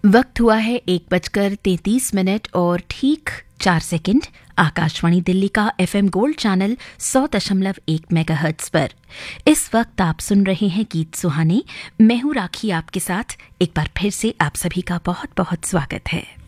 वक्त हुआ है 1:33 और ठीक 4 सेकंड। आकाशवाणी दिल्ली का एफएम गोल्ड चैनल 100.1 मेगाहर्ट्ज पर इस वक्त आप सुन रहे हैं गीत सुहाने। मैं हूं राखी आपके साथ। एक बार फिर से आप सभी का बहुत बहुत स्वागत है।